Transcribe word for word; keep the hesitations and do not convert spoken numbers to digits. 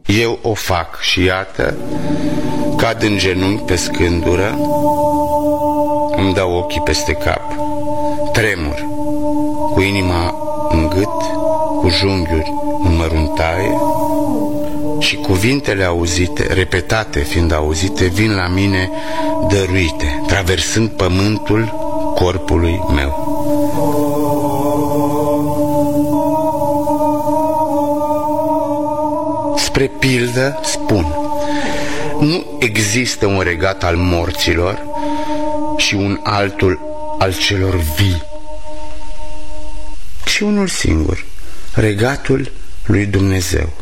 Eu o fac și iată, cad în genunchi pe scândură, îmi dau ochii peste cap, tremur, cu inima în gât, cu junghiuri în măruntaie, și cuvintele auzite, repetate fiind auzite, vin la mine dăruite, traversând pământul corpului meu. Spre pildă spun, nu există un regat al morților și un altul al celor vii, ci unul singur, regatul lui Dumnezeu.